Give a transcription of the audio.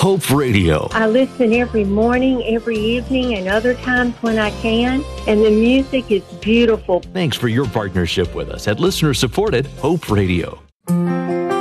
Hope Radio. I listen every morning, every evening, and other times when I can, and the music is beautiful. Thanks for your partnership with us at listener-supported Hope Radio.